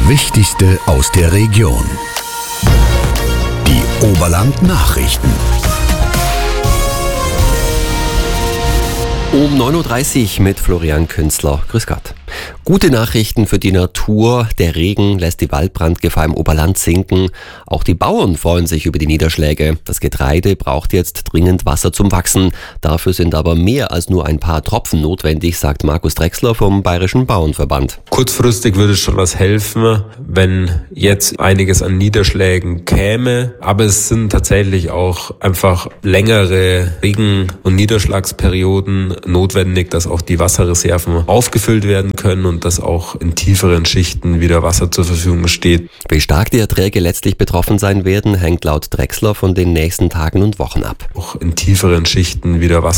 Wichtigste aus der Region. Die Oberland-Nachrichten. Um 9.30 Uhr mit Florian Künzler. Grüß Gott. Gute Nachrichten für die Natur. Der Regen lässt die Waldbrandgefahr im Oberland sinken. Auch die Bauern freuen sich über die Niederschläge. Das Getreide braucht jetzt dringend Wasser zum Wachsen. Dafür sind aber mehr als nur ein paar Tropfen notwendig, sagt Markus Drechsler vom Bayerischen Bauernverband. Kurzfristig würde es schon was helfen, wenn jetzt einiges an Niederschlägen käme. Aber es sind tatsächlich auch einfach längere Regen- und Niederschlagsperioden notwendig, dass auch die Wasserreserven aufgefüllt werden können und dass auch in tieferen Schichten wieder Wasser zur Verfügung steht. Wie stark die Erträge letztlich betroffen sein werden, hängt laut Drechsler von den nächsten Tagen und Wochen ab. Auch in tieferen Schichten wieder Wasser